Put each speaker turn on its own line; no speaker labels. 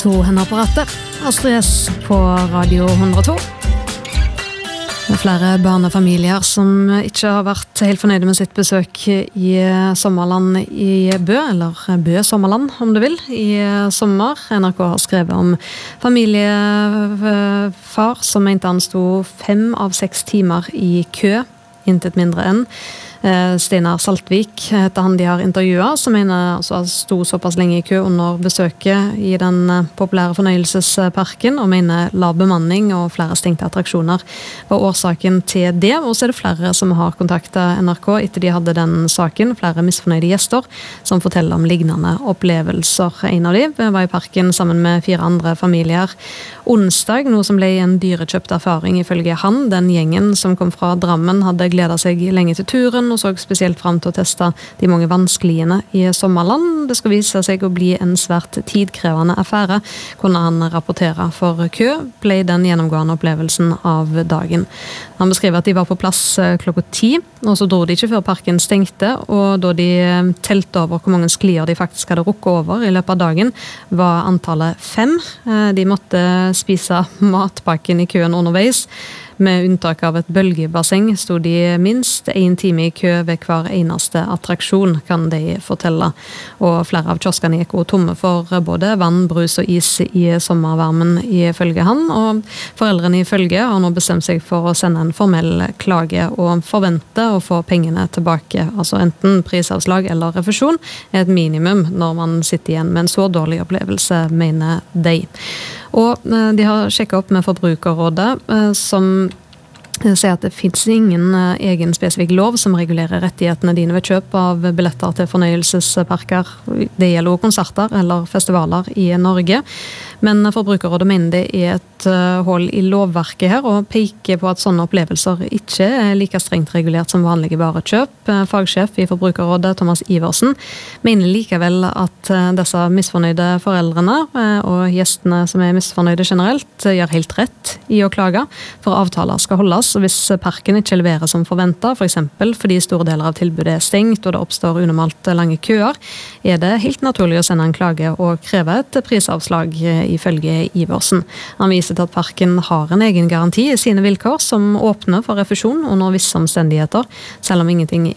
To hender på rattet. Astrid S på Radio 102. Det flere barnefamilier som ikke har vært helt fornøyde med sitt besøk i sommerland i Bø, eller Bø sommerland om du vil, i sommer. NRK har skrevet om familiefar som mente han sto 5 av 6 timer i kø, intet mindre enn. Steinar Saltvik heter han de har intervjuet, som mener altså sto såpass lenge i kø under besøket i den populære fornøyelsesparken, og mener lav bemanning og flere stengte attraksjoner var årsaken til det. Og så det flere som har kontaktet NRK etter de hadde den saken, flere misfornøyde gjester som forteller om lignende opplevelser. En av de var i parken sammen med 4 andre familier onsdag, noe som ble en dyrekjøpt erfaring ifølge han. Den gjengen som kom fra Drammen hadde gledet seg lenge til turen, og så spesielt frem til å teste de mange vanskeligene i sommerland. Det skal vise seg å bli en svært tidkrevende affære, kunne han rapportere. For kø ble den gjennomgående opplevelsen av dagen. Han beskriver at de var på plass klokka 10, og så dro de ikke før parken stengte, og da de telte over hvor mange sklier de faktisk hadde rukket over i løpet av dagen, var antallet 5. De måtte spise matpakken i køen underveis. Med unntak av et bølgebasseng stod de minst 1 time i kø ved hver eneste attraksjon, kan de fortelle. Og flere av kioskene gikk tomme for både vann, brus og is i sommervarmen ifølge han, og foreldrene ifølge har nå bestemt seg for å sende en formell klage og forvente å få pengene tilbake. Altså enten prisavslag eller refusjon er et minimum når man sitter igjen med en så dårlig opplevelse, mener de. Og de har sjekket opp med Forbrukerrådet, som sier at det finnes ingen egen spesifikk lov som regulerer rettighetene dine ved kjøp av billetter til fornøyelsesparker. Det gjelder også konserter eller festivaler i Norge. Men Forbrukerrådet mener det er et hold i lovverket her, og peker på at sånne opplevelser ikke er like strengt regulert som vanlige varekjøp. Fagsjef i Forbrukerrådet, Thomas Iversen, mener likevel at disse misfornøyde foreldrene og gjestene som er misfornøyde generelt gjør helt rett i å klage, for avtaler skal holdes. Og hvis parken ikke leverer som forventet, for eksempel fordi store deler av tilbudet er stengt og det oppstår unormalt lange køer, er det helt naturlig å sende en klage og kreve et prisavslag ifølge Iversen. Han viser til at parken har en egen garanti i sine vilkår som åpner for refusjon under visse omstendigheter, selv om ingenting